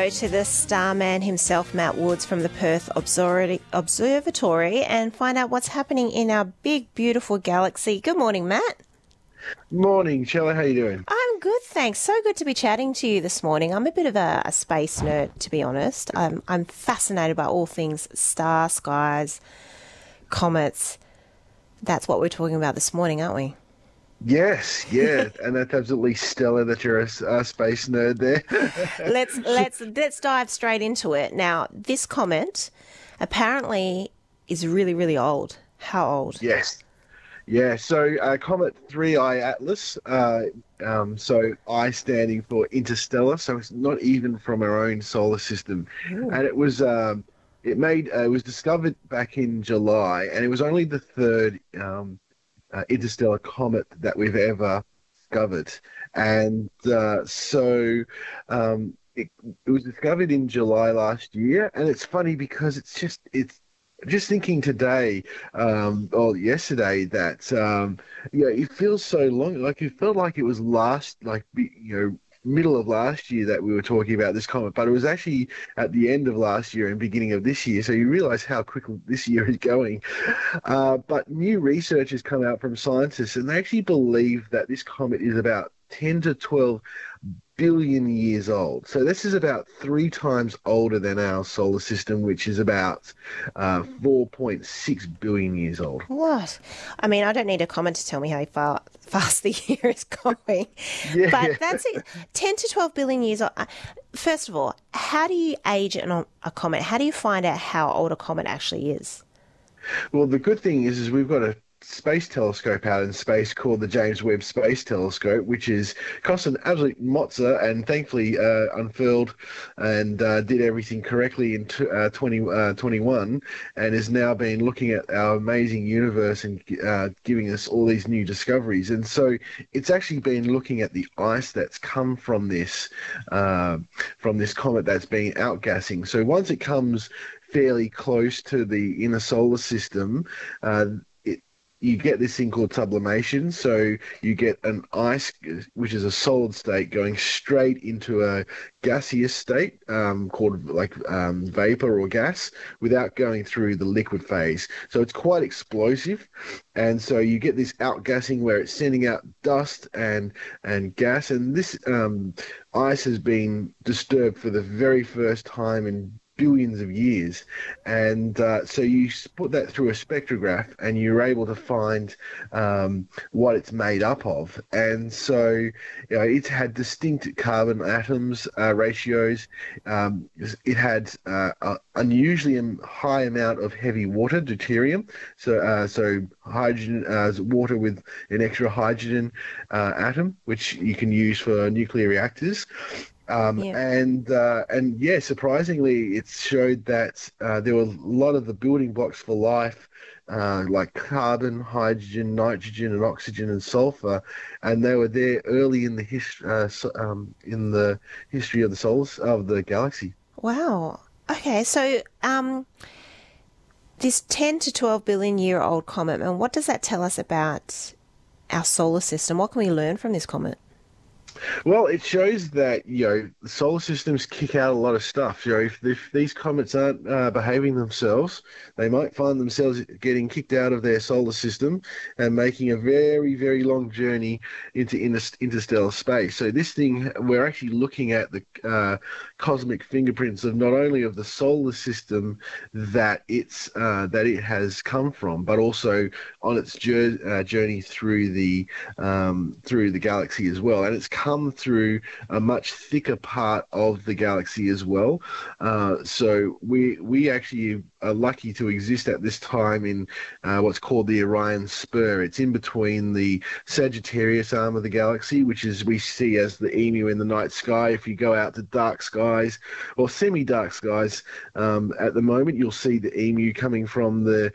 go to the starman himself, Matt Woods, from the Perth Observatory and find out what's happening in our big, beautiful galaxy. Good morning, Matt. Morning, Shelley. How you doing? I'm good, thanks. So good to be chatting to you this morning. I'm a bit of a space nerd, to be honest. I'm fascinated by all things star, skies, comets. That's what we're talking about this morning, aren't we? Yes, yeah, and that's absolutely stellar that you're a space nerd there. Let's dive straight into it. Now, this comet apparently is really, really old. How old? Yes. Yeah, so Comet 3I Atlas, so I standing for interstellar, so it's not even from our own solar system. Ooh. And it was discovered back in July, and it was only the third interstellar comet that we've ever discovered. And it was discovered in July last year, and it's funny because it's just thinking today, or yesterday, that it feels so long. Like it felt like it was middle of last year that we were talking about this comet, but it was actually at the end of last year and beginning of this year. So you realise how quickly this year is going. But new research has come out from scientists, and they actually believe that this comet is about 10 to 12 billion years old. So this is about 3 times older than our solar system, which is about 4.6 billion years old. What? I mean, I don't need a comment to tell me how fast the year is going. Yeah. But that's it. 10 to 12 billion years old. First of all, how do you age a comet? How do you find out how old a comet actually is? Well, the good thing is we've got a space telescope out in space called the James Webb Space Telescope, which is cost an absolute mozza and thankfully unfurled and did everything correctly in 2021 and has now been looking at our amazing universe and giving us all these new discoveries. And so it's actually been looking at the ice that's come from this comet that's been outgassing. So once it comes fairly close to the inner solar system, you get this thing called sublimation. So you get an ice, which is a solid state, going straight into a gaseous state called vapor or gas without going through the liquid phase. So it's quite explosive. And so you get this outgassing where it's sending out dust and gas. And this ice has been disturbed for the very first time in billions of years, and so you put that through a spectrograph and you're able to find what it's made up of. And so it's had distinct carbon atoms ratios. It had unusually high amount of heavy water, deuterium, so hydrogen, water with an extra hydrogen atom, which you can use for nuclear reactors. Surprisingly, it showed that there were a lot of the building blocks for life, like carbon, hydrogen, nitrogen, and oxygen and sulfur, and they were there early in the history of the galaxy. Wow. Okay, so this 10 to 12 billion year old comet, and what does that tell us about our solar system? What can we learn from this comet? Well, it shows that, the solar systems kick out a lot of stuff. If these comets aren't behaving themselves, they might find themselves getting kicked out of their solar system and making a very, very long journey into interstellar space. So this thing, we're actually looking at the cosmic fingerprints of not only of the solar system that it has come from, but also on its journey through the galaxy as well. And it's come through a much thicker part of the galaxy as well. So we actually are lucky to exist at this time in what's called the Orion Spur. It's in between the Sagittarius arm of the galaxy, which is we see as the emu in the night sky. If you go out to dark skies or semi-dark skies, at the moment you'll see the emu coming from the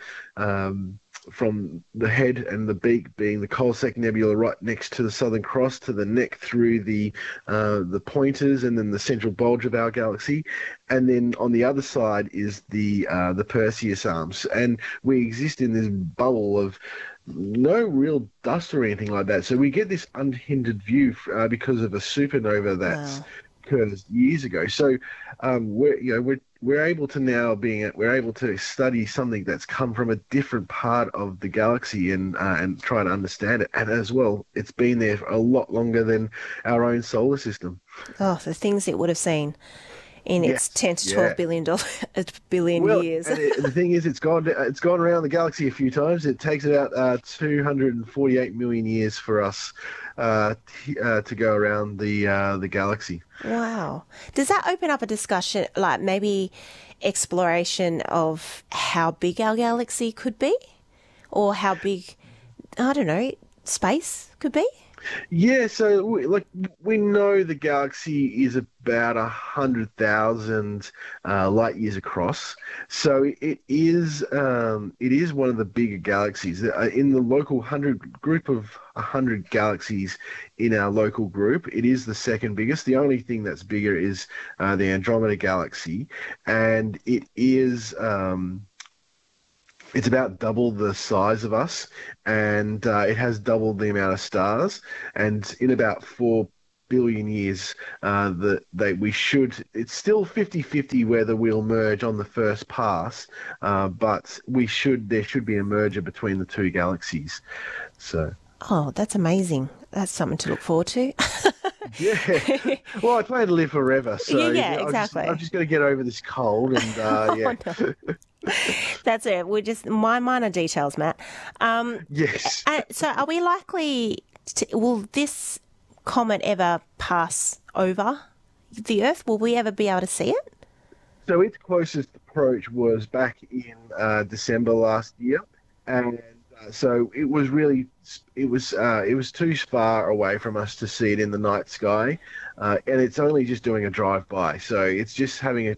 head and the beak being the Coalsack Nebula right next to the Southern Cross, to the neck through the pointers and then the central bulge of our galaxy. And then on the other side is the Perseus arms. And we exist in this bubble of no real dust or anything like that. So we get this unhindered view because of a supernova that's occurs years ago. So we're able to now we're able to study something that's come from a different part of the galaxy and try to understand it. And as well, it's been there for a lot longer than our own solar system. Oh, the things it would have seen in its Yes, 10 to yeah. 12 billion Well, years. and the thing is, it's gone around the galaxy a few times. It takes about 248 million years for us to go around the galaxy. Wow. Does that open up a discussion, like maybe exploration of how big our galaxy could be? Or how big, I don't know, space could be? Yeah, so we know the galaxy is about 100,000 light years across. So it is one of the bigger galaxies in the local group of 100 galaxies in our local group. It is the second biggest. The only thing that's bigger is the Andromeda Galaxy, and it is. It's about double the size of us, and it has doubled the amount of stars. And in about 4 billion years, it's still 50-50 whether we'll merge on the first pass, but there should be a merger between the two galaxies. So. Oh, that's amazing. That's something to look forward to. Yeah. Well, I plan to live forever, so Yeah, exactly. I'm just going to get over this cold, and yeah. Oh, no. That's it. We're just my minor details, Matt. Yes. So, are we likely will this comet ever pass over the Earth? Will we ever be able to see it? So its closest approach was back in December last year, and so it was too far away from us to see it in the night sky, and it's only just doing a drive-by. So it's just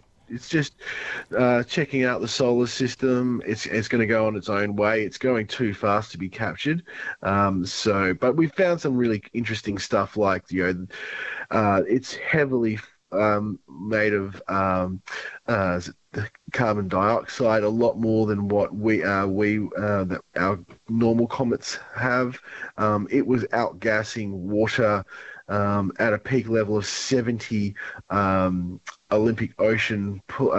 checking out the solar system. It's going to go on its own way. It's going too fast to be captured. But we found some really interesting stuff, like it's heavily made of carbon dioxide, a lot more than what that our normal comets have. It was outgassing water at a peak level of 70 Olympic Ocean,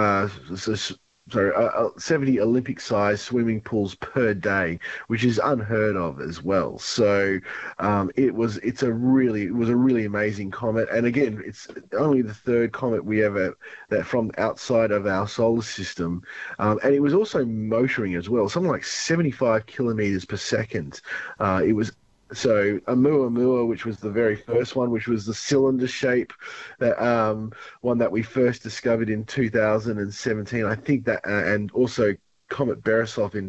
70 Olympic-sized swimming pools per day, which is unheard of as well. So it was a really amazing comet, and again, it's only the third comet that from outside of our solar system, and it was also motoring as well, something like 75 kilometers per second. It was. So Oumuamua, which was the very first one, which was the cylinder shape, that one that we first discovered in 2017, I think that, and also Comet Beresov in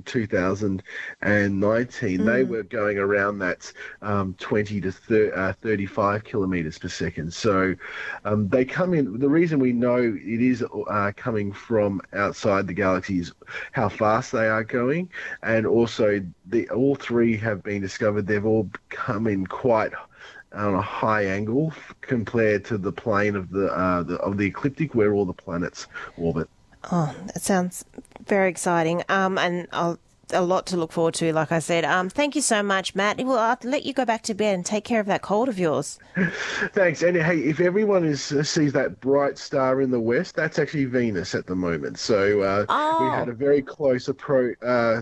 2019, they were going around that 20 to 35 kilometers per second. So they come in. The reason we know it is coming from outside the galaxy is how fast they are going, and also all three have been discovered. They've all come in quite on a high angle compared to the plane of the ecliptic, where all the planets orbit. Oh, that sounds very exciting. And a lot to look forward to, like I said. Thank you so much, Matt. Well, I'll let you go back to bed and take care of that cold of yours. Thanks. And hey, if everyone sees that bright star in the west, that's actually Venus at the moment. So we had a very close approach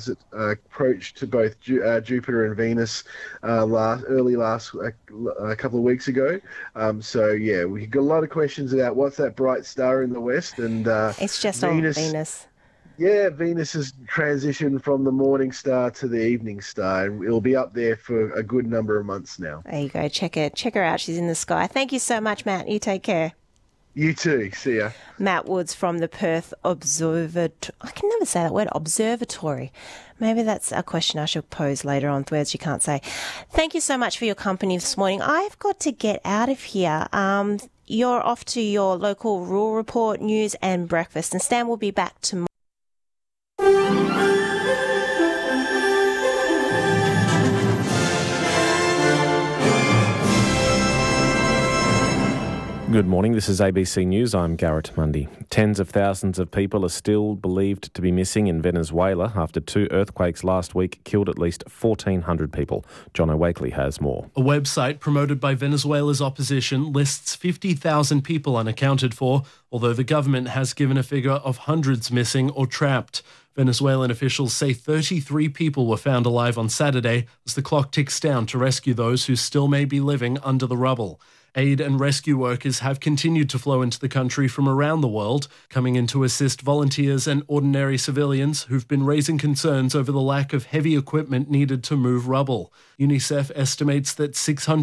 to both Jupiter and Venus early last a couple of weeks ago. So yeah, we got a lot of questions about what's that bright star in the west, and It's just Venus. Yeah, Venus has transitioned from the morning star to the evening star, and it'll be up there for a good number of months now. There you go. Check her out. She's in the sky. Thank you so much, Matt. You take care. You too. See ya. Matt Woods from the Perth Observatory. I can never say that word, observatory. Maybe that's a question I should pose later on, words you can't say. Thank you so much for your company this morning. I've got to get out of here. You're off to your local rural report, news and breakfast, and Stan will be back tomorrow. Good morning, this is ABC News. I'm Garrett Mundy. Tens of thousands of people are still believed to be missing in Venezuela after 2 earthquakes last week killed at least 1,400 people. Jono Wakely has more. A website promoted by Venezuela's opposition lists 50,000 people unaccounted for, although the government has given a figure of hundreds missing or trapped. Venezuelan officials say 33 people were found alive on Saturday as the clock ticks down to rescue those who still may be living under the rubble. Aid and rescue workers have continued to flow into the country from around the world, coming in to assist volunteers and ordinary civilians who've been raising concerns over the lack of heavy equipment needed to move rubble. UNICEF estimates that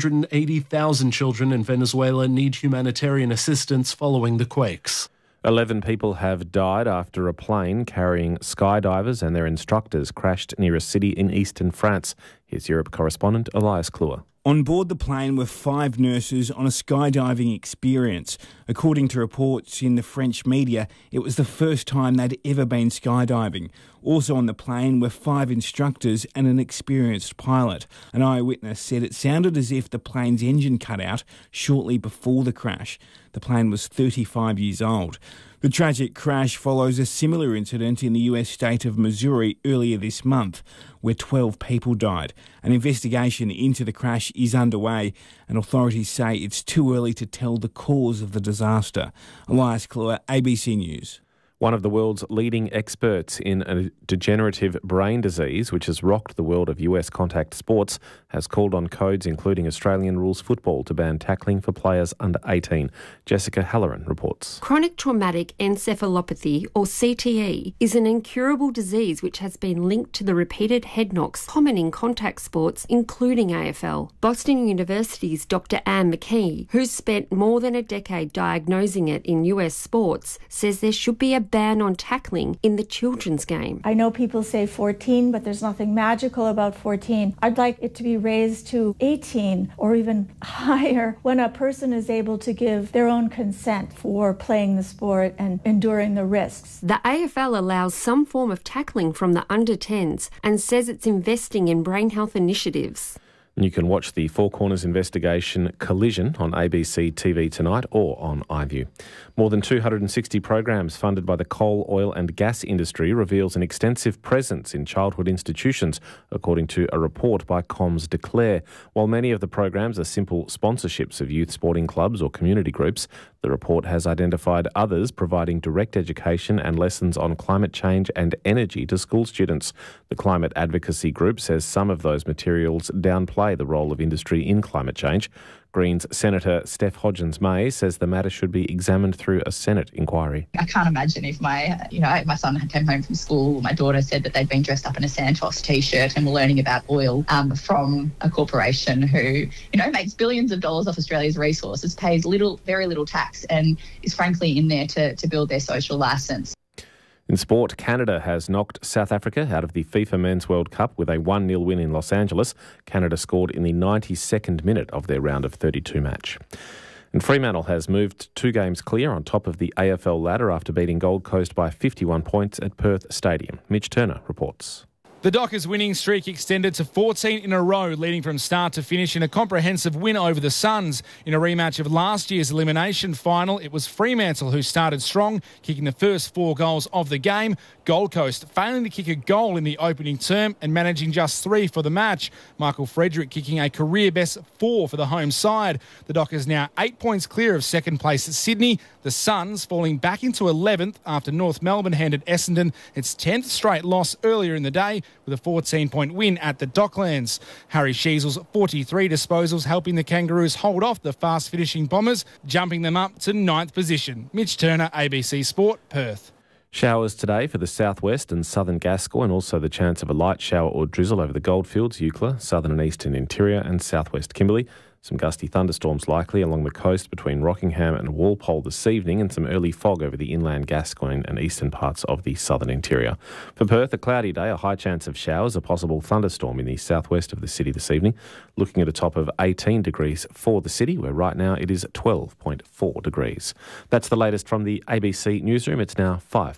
680,000 children in Venezuela need humanitarian assistance following the quakes. 11 people have died after a plane carrying skydivers and their instructors crashed near a city in eastern France. Here's Europe correspondent Elias Kluwer. On board the plane were 5 nurses on a skydiving experience. According to reports in the French media, it was the first time they'd ever been skydiving. Also on the plane were 5 instructors and an experienced pilot. An eyewitness said it sounded as if the plane's engine cut out shortly before the crash. The plane was 35 years old. The tragic crash follows a similar incident in the US state of Missouri earlier this month, where 12 people died. An investigation into the crash is underway, and authorities say it's too early to tell the cause of the disaster. Elias Kluwer, ABC News. One of the world's leading experts in a degenerative brain disease, which has rocked the world of US contact sports, has called on codes, including Australian rules football, to ban tackling for players under 18. Jessica Halloran reports. Chronic traumatic encephalopathy, or CTE, is an incurable disease which has been linked to the repeated head knocks common in contact sports, including AFL. Boston University's Dr. Anne McKee, who's spent more than a decade diagnosing it in US sports, says there should be a ban on tackling in the children's game. I know people say 14, but there's nothing magical about 14. I'd like it to be raised to 18 or even higher when a person is able to give their own consent for playing the sport and enduring the risks. The AFL allows some form of tackling from the under-10s and says it's investing in brain health initiatives. You can watch the Four Corners investigation Collision on ABC TV tonight or on iView. More than 260 programs funded by the coal, oil and gas industry reveals an extensive presence in childhood institutions, according to a report by Comms Declare. While many of the programs are simple sponsorships of youth sporting clubs or community groups, the report has identified others providing direct education and lessons on climate change and energy to school students. The climate advocacy group says some of those materials downplay the role of industry in climate change. Greens Senator Steph Hodgins-May says the matter should be examined through a Senate inquiry. I can't imagine if my son came home from school, my daughter said that they'd been dressed up in a Santos t-shirt and were learning about oil from a corporation who, makes billions of dollars off Australia's resources, pays very little tax and is frankly in there to build their social licence. In sport, Canada has knocked South Africa out of the FIFA Men's World Cup with a 1-0 win in Los Angeles. Canada scored in the 92nd minute of their round of 32 match. And Fremantle has moved 2 games clear on top of the AFL ladder after beating Gold Coast by 51 points at Perth Stadium. Mitch Turner reports. The Dockers' winning streak extended to 14 in a row, leading from start to finish in a comprehensive win over the Suns. In a rematch of last year's elimination final, it was Fremantle who started strong, kicking the first 4 goals of the game. Gold Coast failing to kick a goal in the opening term and managing just 3 for the match. Michael Frederick kicking a career-best 4 for the home side. The Dockers now 8 points clear of second place at Sydney. The Suns falling back into 11th after North Melbourne handed Essendon its 10th straight loss earlier in the day, with a 14-point win at the Docklands. Harry Sheezel's 43 disposals helping the Kangaroos hold off the fast-finishing Bombers, jumping them up to 9th position. Mitch Turner, ABC Sport, Perth. Showers today for the southwest and southern Gascoyne, and also the chance of a light shower or drizzle over the Goldfields, Eucla, southern and eastern interior and southwest Kimberley. Some gusty thunderstorms likely along the coast between Rockingham and Walpole this evening, and some early fog over the inland Gascoyne and eastern parts of the southern interior. For Perth, a cloudy day, a high chance of showers, a possible thunderstorm in the southwest of the city this evening. Looking at a top of 18 degrees for the city, where right now it is 12.4 degrees. That's the latest from the ABC newsroom. It's now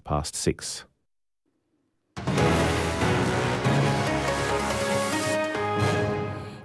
6:05.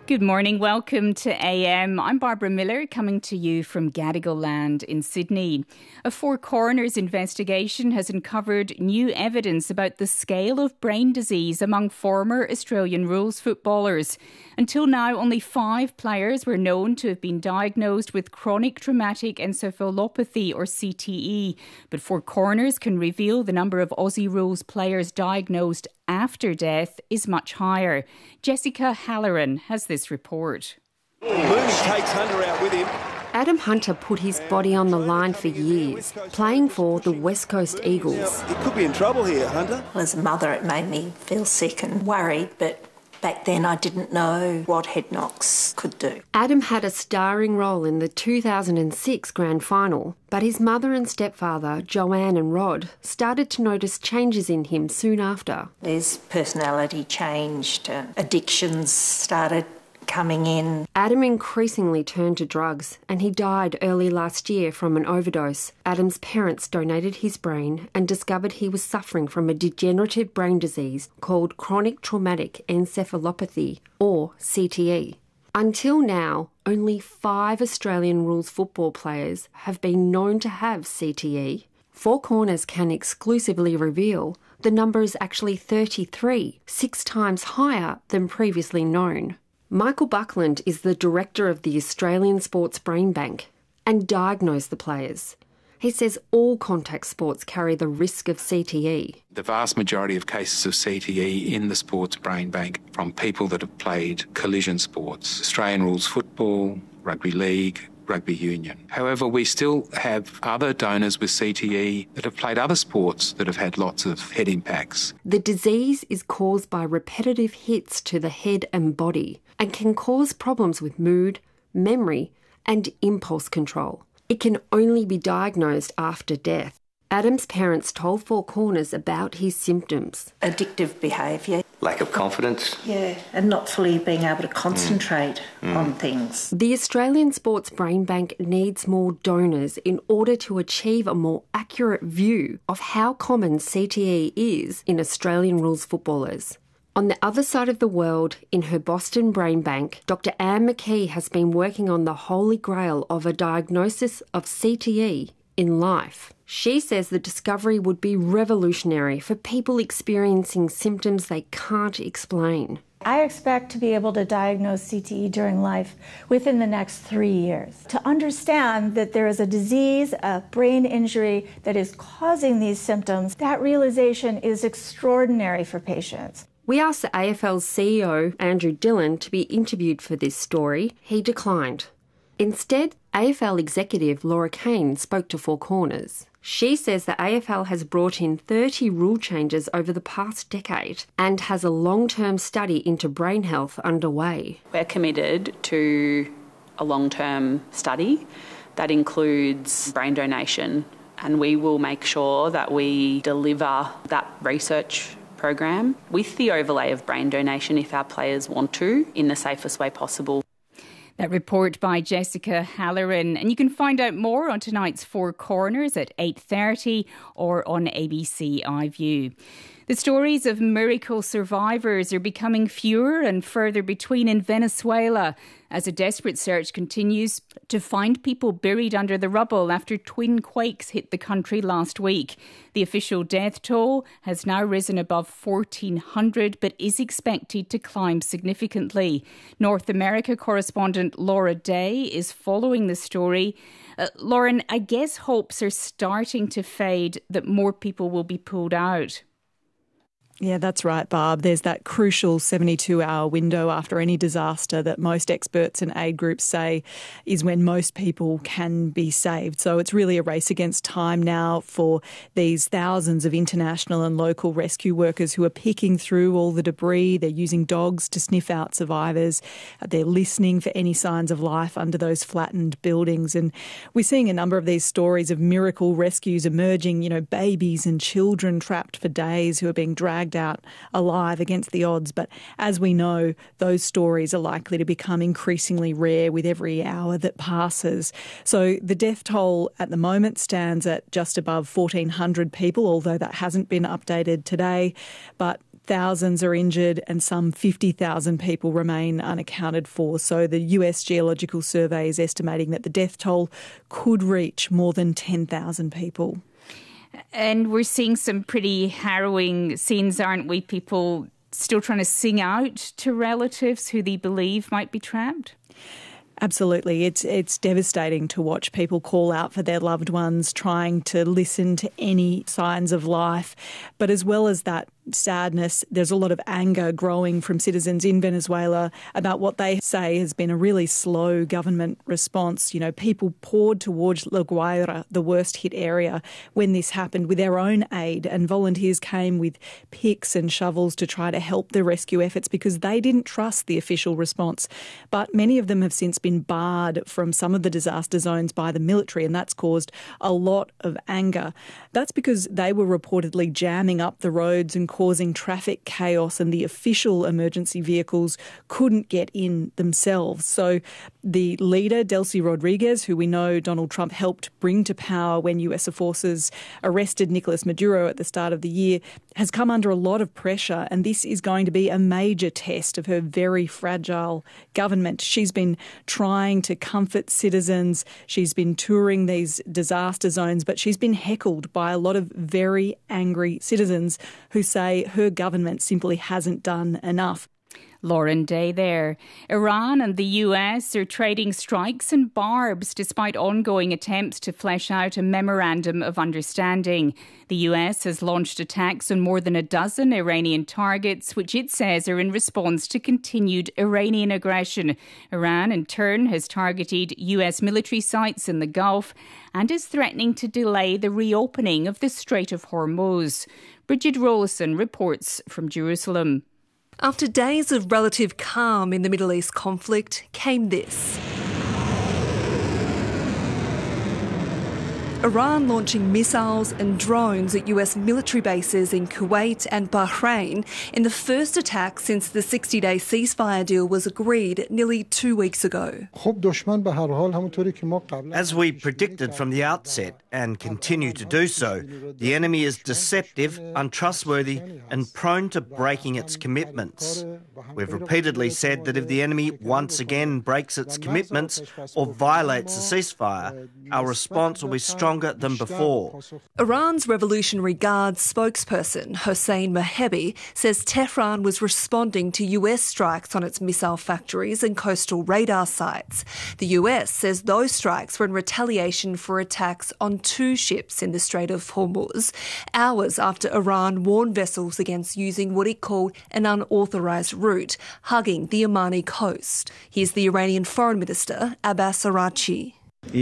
Good morning. Welcome to AM. I'm Barbara Miller, coming to you from Gadigal Land in Sydney. A Four Corners investigation has uncovered new evidence about the scale of brain disease among former Australian rules footballers. Until now, only 5 players were known to have been diagnosed with chronic traumatic encephalopathy, or CTE. But Four Corners can reveal the number of Aussie rules players diagnosed after death is much higher. Jessica Halloran has this report. Mooney takes Hunter out with him. Adam Hunter put his body on the line for years, playing for the West Coast Eagles. He could be in trouble here, Hunter. Well, as a mother, it made me feel sick and worried, but back then I didn't know what head knocks could do. Adam had a starring role in the 2006 grand final, but his mother and stepfather, Joanne and Rod, started to notice changes in him soon after. His personality changed, addictions started coming in. Adam increasingly turned to drugs, and he died early last year from an overdose. Adam's parents donated his brain and discovered he was suffering from a degenerative brain disease called chronic traumatic encephalopathy, or CTE. Until now, only 5 Australian rules football players have been known to have CTE. Four Corners can exclusively reveal the number is actually 33, 6 times higher than previously known. Michael Buckland is the director of the Australian Sports Brain Bank and diagnosed the players. He says all contact sports carry the risk of CTE. The vast majority of cases of CTE in the Sports Brain Bank from people that have played collision sports, Australian rules football, rugby league, rugby union. However, we still have other donors with CTE that have played other sports that have had lots of head impacts. The disease is caused by repetitive hits to the head and body and can cause problems with mood, memory, and impulse control. It can only be diagnosed after death. Adam's parents told Four Corners about his symptoms. Addictive behaviour. Lack of confidence. Yeah, and not fully being able to concentrate on things. The Australian Sports Brain Bank needs more donors in order to achieve a more accurate view of how common CTE is in Australian rules footballers. On the other side of the world, in her Boston Brain Bank, Dr. Anne McKee has been working on the holy grail of a diagnosis of CTE in life. She says the discovery would be revolutionary for people experiencing symptoms they can't explain. I expect to be able to diagnose CTE during life within the next 3 years. To understand that there is a disease, a brain injury that is causing these symptoms, that realization is extraordinary for patients. We asked the AFL's CEO, Andrew Dillon, to be interviewed for this story. He declined. Instead, AFL executive Laura Kane spoke to Four Corners. She says the AFL has brought in 30 rule changes over the past decade and has a long-term study into brain health underway. We're committed to a long-term study that includes brain donation, and we will make sure that we deliver that research program with the overlay of brain donation if our players want to, in the safest way possible. That report by Jessica Halloran. And you can find out more on tonight's Four Corners at 8:30 or on ABC iView. The stories of miracle survivors are becoming fewer and further between in Venezuela as a desperate search continues to find people buried under the rubble after twin quakes hit the country last week. The official death toll has now risen above 1,400 but is expected to climb significantly. North America correspondent Laura Day is following the story. Lauren, I guess hopes are starting to fade that more people will be pulled out. Yeah, that's right, Barb. There's that crucial 72-hour window after any disaster that most experts and aid groups say is when most people can be saved. So it's really a race against time now for these thousands of international and local rescue workers who are picking through all the debris. They're using dogs to sniff out survivors. They're listening for any signs of life under those flattened buildings. And we're seeing a number of these stories of miracle rescues emerging, babies and children trapped for days who are being dragged out alive against the odds. But as we know, those stories are likely to become increasingly rare with every hour that passes. So the death toll at the moment stands at just above 1,400 people, although that hasn't been updated today. But thousands are injured and some 50,000 people remain unaccounted for. So the US Geological Survey is estimating that the death toll could reach more than 10,000 people. And we're seeing some pretty harrowing scenes, aren't we? People still trying to sing out to relatives who they believe might be trapped? Absolutely. It's devastating to watch people call out for their loved ones, trying to listen to any signs of life. But as well as that sadness, there's a lot of anger growing from citizens in Venezuela about what they say has been a really slow government response. You know, people poured towards La Guaira, the worst hit area, when this happened with their own aid, and volunteers came with picks and shovels to try to help the rescue efforts because they didn't trust the official response. But many of them have since been barred from some of the disaster zones by the military, and that's caused a lot of anger. That's because they were reportedly jamming up the roads and causing traffic chaos, and the official emergency vehicles couldn't get in themselves. So the leader, Delcy Rodriguez, who we know Donald Trump helped bring to power when US forces arrested Nicolas Maduro at the start of the year, has come under a lot of pressure, and this is going to be a major test of her very fragile government. She's been trying to comfort citizens. She's been touring these disaster zones, but she's been heckled by a lot of very angry citizens who say her government simply hasn't done enough. Lauren Day there. Iran and the US are trading strikes and barbs despite ongoing attempts to flesh out a memorandum of understanding. The US has launched attacks on more than a dozen Iranian targets, which it says are in response to continued Iranian aggression. Iran, in turn, has targeted US military sites in the Gulf and is threatening to delay the reopening of the Strait of Hormuz. Bridget Rollison reports from Jerusalem. After days of relative calm in the Middle East conflict came this. Iran launching missiles and drones at US military bases in Kuwait and Bahrain in the first attack since the 60-day ceasefire deal was agreed nearly 2 weeks ago. As we predicted from the outset and continue to do so, the enemy is deceptive, untrustworthy and prone to breaking its commitments. We've repeatedly said that if the enemy once again breaks its commitments or violates the ceasefire, our response will be stronger than before. Iran's Revolutionary Guard spokesperson Hossein Mohebi says Tehran was responding to US strikes on its missile factories and coastal radar sites. The US says those strikes were in retaliation for attacks on 2 ships in the Strait of Hormuz, hours after Iran warned vessels against using what it called an unauthorised route, hugging the Omani coast. Here's the Iranian Foreign Minister, Abbas Araghchi.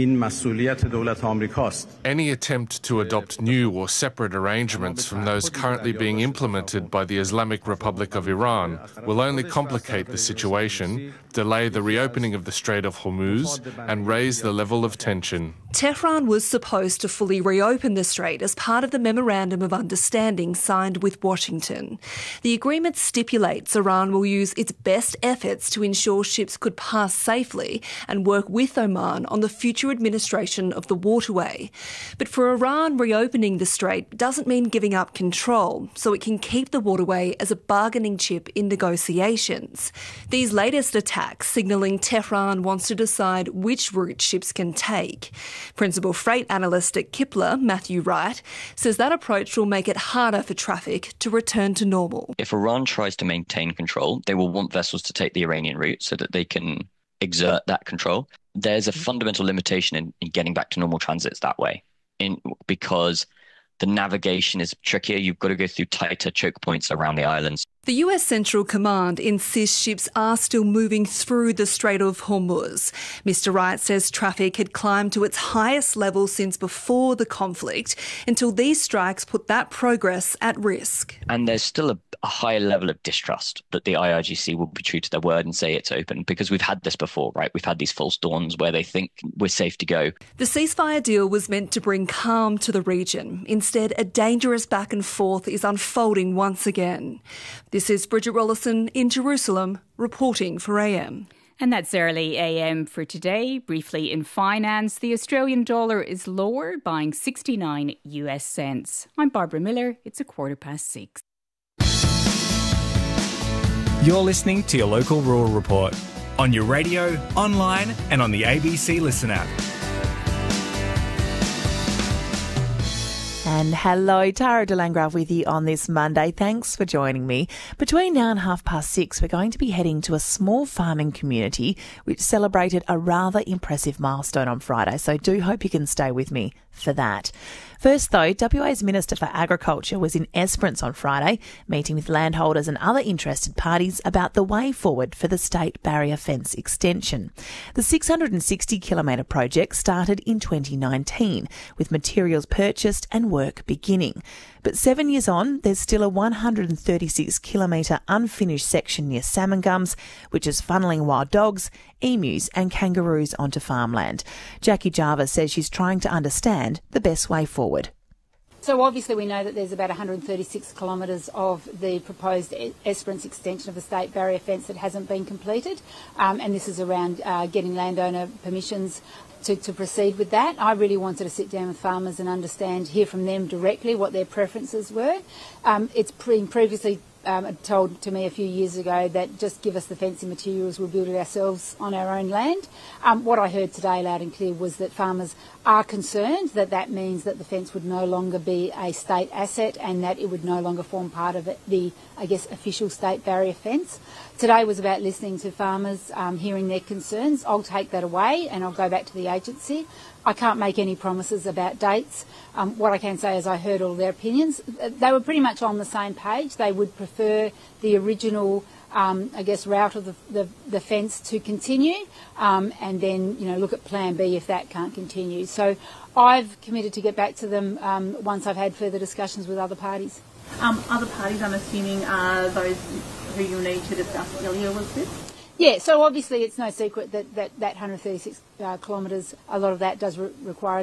Any attempt to adopt new or separate arrangements from those currently being implemented by the Islamic Republic of Iran will only complicate the situation, delay the reopening of the Strait of Hormuz, and raise the level of tension. Tehran was supposed to fully reopen the strait as part of the Memorandum of Understanding signed with Washington. The agreement stipulates Iran will use its best efforts to ensure ships could pass safely and work with Oman on the future administration of the waterway. But for Iran, reopening the strait doesn't mean giving up control, so it can keep the waterway as a bargaining chip in negotiations. These latest attacks signalling Tehran wants to decide which route ships can take. Principal freight analyst at Kipler, Matthew Wright, says that approach will make it harder for traffic to return to normal. If Iran tries to maintain control, they will want vessels to take the Iranian route so that they can exert that control. There's a fundamental limitation in getting back to normal transits that way, because the navigation is trickier. You've got to go through tighter choke points around the islands. The US Central Command insists ships are still moving through the Strait of Hormuz. Mr. Wright says traffic had climbed to its highest level since before the conflict, until these strikes put that progress at risk. And there's still a high level of distrust that the IRGC will be true to their word and say it's open, because we've had this before, right? We've had these false dawns where they think we're safe to go. The ceasefire deal was meant to bring calm to the region. Instead, a dangerous back and forth is unfolding once again. This is Bridget Rollison in Jerusalem, reporting for AM. And that's early AM for today. Briefly in finance, the Australian dollar is lower, buying 69 US cents. I'm Barbara Miller. It's 6:15. You're listening to your local rural report on your radio, online and on the ABC Listen app. And hello, Tara de Landgraf with you on this Monday. Thanks for joining me. Between now and 6:30, we're going to be heading to a small farming community which celebrated a rather impressive milestone on Friday, so do hope you can stay with me for that. First, though, WA's Minister for Agriculture was in Esperance on Friday, meeting with landholders and other interested parties about the way forward for the state barrier fence extension. The 660-kilometre project started in 2019, with materials purchased and work beginning. But 7 years on, there's still a 136-kilometre unfinished section near Salmon Gums, which is funneling wild dogs, emus and kangaroos onto farmland. Jackie Jarvis says she's trying to understand the best way forward. So obviously we know that there's about 136 kilometres of the proposed Esperance extension of the state barrier fence that hasn't been completed, and this is around getting landowner permissions to proceed with that. I really wanted to sit down with farmers and hear from them directly what their preferences were. It's been previously told to me a few years ago that just give us the fencing materials, we'll build it ourselves on our own land. What I heard today loud and clear was that farmers are concerned that that means that the fence would no longer be a state asset and that it would no longer form part of the official state barrier fence. Today was about listening to farmers, hearing their concerns. I'll take that away and I'll go back to the agency. I can't make any promises about dates. What I can say is I heard all their opinions. They were pretty much on the same page. They would prefer the original route of the fence to continue, and then look at Plan B if that can't continue. So I've committed to get back to them once I've had further discussions with other parties. Other parties, I'm assuming, are those who you'll need to discuss earlier with this? Yeah, so obviously it's no secret that 136 kilometres, a lot of that does require